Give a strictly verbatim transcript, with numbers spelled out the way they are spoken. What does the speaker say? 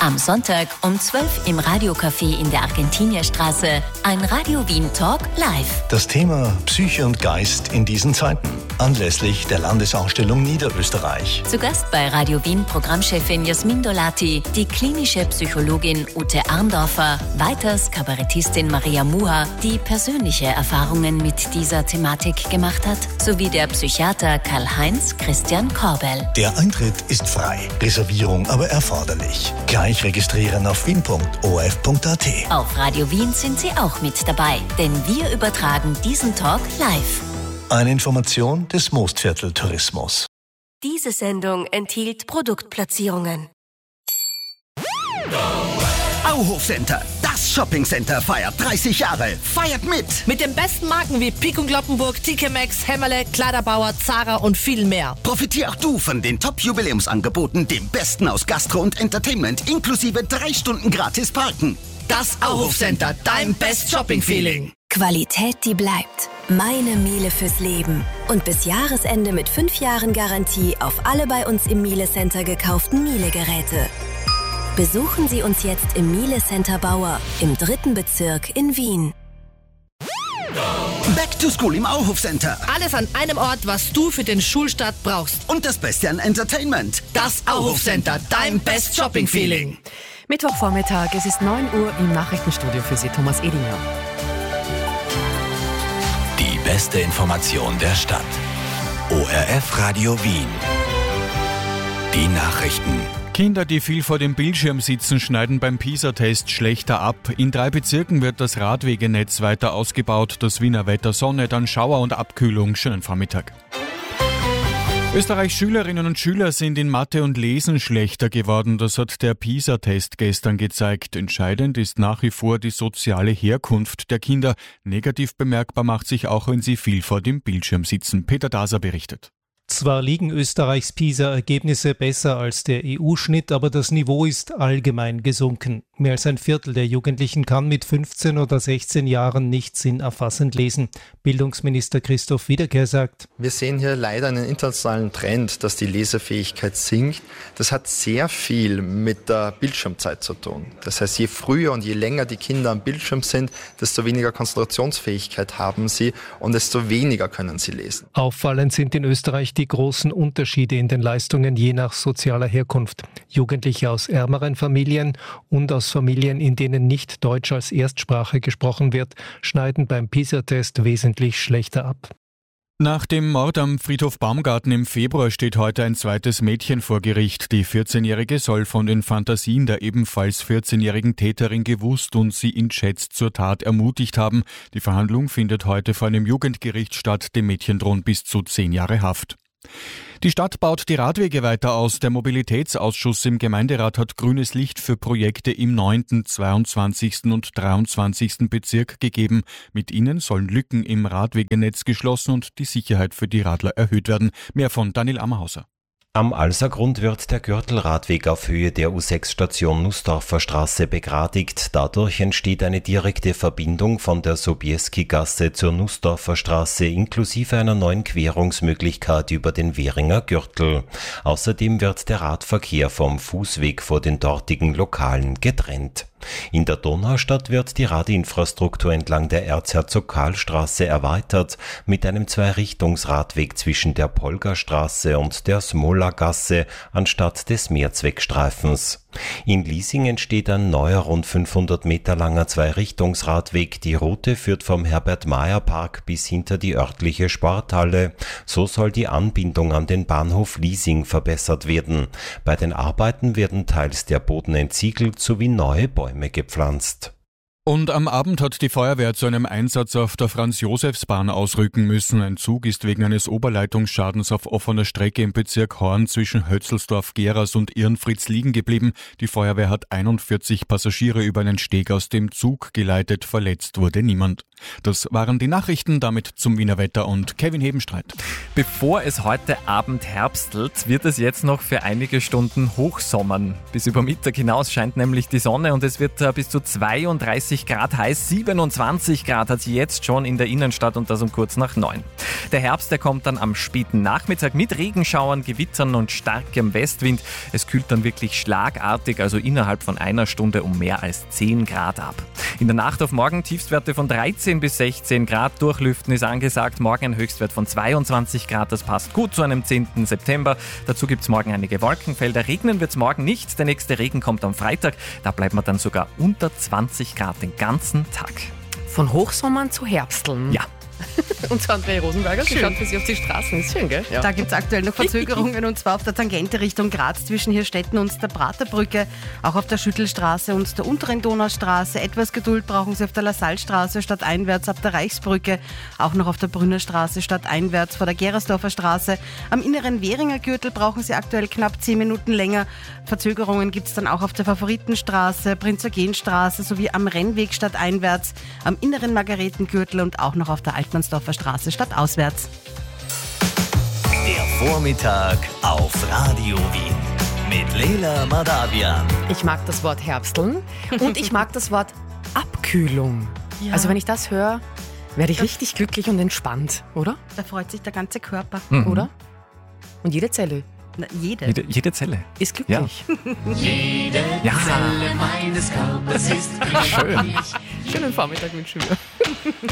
Am Sonntag um zwölf im Radiocafé in der Argentinierstraße. Ein Radio Wien Talk live. Das Thema Psyche und Geist in diesen Zeiten. Anlässlich der Landesausstellung Niederösterreich. Zu Gast bei Radio Wien Programmchefin Jasmin Dolati, die klinische Psychologin Ute Arndorfer, weiters Kabarettistin Maria Muha, die persönliche Erfahrungen mit dieser Thematik gemacht hat, sowie der Psychiater Karl-Heinz Christian Korbel. Der Eintritt ist frei, Reservierung aber erforderlich. Gleich registrieren auf wien punkt o f punkt a t. Auf Radio Wien sind Sie auch mit dabei, denn wir übertragen diesen Talk live. Eine Information des Mostviertel Tourismus. Diese Sendung enthielt Produktplatzierungen. Auhof Center, das Shoppingcenter feiert dreißig Jahre. Feiert mit! Mit den besten Marken wie Pik und Kloppenburg, T K Maxx, Hämmerle, Kleiderbauer, Zara und viel mehr. Profitier auch du von den Top-Jubiläumsangeboten, dem Besten aus Gastro und Entertainment, inklusive drei Stunden gratis Parken. Das Auhof Center, dein Best Shopping-Feeling. Qualität, die bleibt. Meine Miele fürs Leben. Und bis Jahresende mit fünf Jahren Garantie auf alle bei uns im Miele Center gekauften Miele-Geräte. Besuchen Sie uns jetzt im Miele Center Bauer im dritten Bezirk in Wien. Back to School im Auhof Center. Alles an einem Ort, was du für den Schulstart brauchst. Und das Beste an Entertainment. Das Auhof Center, dein Best Shopping-Feeling. Mittwochvormittag, es ist neun Uhr im Nachrichtenstudio für Sie, Thomas Edinger. Die beste Information der Stadt. O R F Radio Wien. Die Nachrichten. Kinder, die viel vor dem Bildschirm sitzen, schneiden beim PISA-Test schlechter ab. In drei Bezirken wird das Radwegenetz weiter ausgebaut. Das Wiener Wetter Sonne, dann Schauer und Abkühlung. Schönen Vormittag. Österreichs Schülerinnen und Schüler sind in Mathe und Lesen schlechter geworden. Das hat der PISA-Test gestern gezeigt. Entscheidend ist nach wie vor die soziale Herkunft der Kinder. Negativ bemerkbar macht sich auch, wenn sie viel vor dem Bildschirm sitzen. Peter Daser berichtet. Zwar liegen Österreichs PISA-Ergebnisse besser als der E U-Schnitt, aber das Niveau ist allgemein gesunken. Mehr als ein Viertel der Jugendlichen kann mit fünfzehn oder sechzehn Jahren nicht sinnerfassend lesen. Bildungsminister Christoph Wiederkehr sagt: Wir sehen hier leider einen internationalen Trend, dass die Lesefähigkeit sinkt. Das hat sehr viel mit der Bildschirmzeit zu tun. Das heißt, je früher und je länger die Kinder am Bildschirm sind, desto weniger Konzentrationsfähigkeit haben sie und desto weniger können sie lesen. Auffallend sind in Österreich die großen Unterschiede in den Leistungen je nach sozialer Herkunft. Jugendliche aus ärmeren Familien und aus Familien, in denen nicht Deutsch als Erstsprache gesprochen wird, schneiden beim PISA-Test wesentlich schlechter ab. Nach dem Mord am Friedhof Baumgarten im Februar steht heute ein zweites Mädchen vor Gericht. Die vierzehnjährige soll von den Fantasien der ebenfalls vierzehnjährigen Täterin gewusst und sie in Chats zur Tat ermutigt haben. Die Verhandlung findet heute vor einem Jugendgericht statt. Dem Mädchen drohen bis zu zehn Jahre Haft. Die Stadt baut die Radwege weiter aus. Der Mobilitätsausschuss im Gemeinderat hat grünes Licht für Projekte im neunten, zweiundzwanzigsten und dreiundzwanzigsten Bezirk gegeben. Mit ihnen sollen Lücken im Radwegenetz geschlossen und die Sicherheit für die Radler erhöht werden. Mehr von Daniel Ammerhauser. Am Alsergrund wird der Gürtelradweg auf Höhe der U sechs Station Nussdorfer Straße begradigt. Dadurch entsteht eine direkte Verbindung von der Sobieski-Gasse zur Nussdorfer Straße inklusive einer neuen Querungsmöglichkeit über den Währinger Gürtel. Außerdem wird der Radverkehr vom Fußweg vor den dortigen Lokalen getrennt. In der Donaustadt wird die Radinfrastruktur entlang der Erzherzog-Karl-Straße erweitert mit einem Zwei-Richtungsradweg zwischen der Polgerstraße und der Smolagasse anstatt des Mehrzweckstreifens. In Liesing entsteht ein neuer, rund fünfhundert Meter langer Zwei-Richtungsradweg. Die Route führt vom Herbert-Mayer-Park bis hinter die örtliche Sporthalle. So soll die Anbindung an den Bahnhof Liesing verbessert werden. Bei den Arbeiten werden teils der Boden entsiegelt sowie neue Bäume gepflanzt. Und am Abend hat die Feuerwehr zu einem Einsatz auf der Franz-Josefs-Bahn ausrücken müssen. Ein Zug ist wegen eines Oberleitungsschadens auf offener Strecke im Bezirk Horn zwischen Hötzelsdorf-Geras und Irnfritz liegen geblieben. Die Feuerwehr hat einundvierzig Passagiere über einen Steg aus dem Zug geleitet. Verletzt wurde niemand. Das waren die Nachrichten, damit zum Wiener Wetter und Kevin Hebenstreit. Bevor es heute Abend herbstelt, wird es jetzt noch für einige Stunden hochsommern. Bis über Mittag hinaus scheint nämlich die Sonne und es wird bis zu zweiunddreißig Grad heiß. siebenundzwanzig Grad hat sie jetzt schon in der Innenstadt und das um kurz nach neun. Der Herbst, der kommt dann am späten Nachmittag mit Regenschauern, Gewittern und starkem Westwind. Es kühlt dann wirklich schlagartig, also innerhalb von einer Stunde um mehr als zehn Grad ab. In der Nacht auf morgen Tiefstwerte von dreizehn bis sechzehn Grad. Durchlüften ist angesagt. Morgen ein Höchstwert von zweiundzwanzig Grad. Das passt gut zu einem zehnten September. Dazu gibt es morgen einige Wolkenfelder. Regnen wird es morgen nicht. Der nächste Regen kommt am Freitag. Da bleibt man dann sogar unter zwanzig Grad den ganzen Tag. Von Hochsommern zu Herbsteln. Ja. Und zwar Andrea Rosenberger, sie schaut für Sie auf die Straßen. Ist schön, gell? Ja. Da gibt es aktuell noch Verzögerungen und zwar auf der Tangente Richtung Graz zwischen Hirstetten und der Praterbrücke, auch auf der Schüttelstraße und der unteren Donaustraße. Etwas Geduld brauchen Sie auf der Lasallstraße stadteinwärts ab der Reichsbrücke, auch noch auf der Brünnerstraße stadteinwärts vor der Gerersdorfer Straße. Am inneren Währinger Gürtel brauchen Sie aktuell knapp zehn Minuten länger. Verzögerungen gibt es dann auch auf der Favoritenstraße, Prinz-Eugen-Straße sowie am Rennweg stadteinwärts, am inneren Margaretengürtel und auch noch auf der Altmannsdorfer Straße stadtauswärts. Der Vormittag auf Radio Wien mit Leila Madavian. Ich mag das Wort Herbsteln und ich mag das Wort Abkühlung. Ja. Also wenn ich das höre, werde ich richtig glücklich und entspannt, oder? Da freut sich der ganze Körper. Mhm. Oder? Und jede Zelle. Na, jede. jede. Jede Zelle. Ist glücklich. Ja. Jede ja. Zelle meines Körpers ist glücklich. Schön. Schönen Vormittag wünschen wir.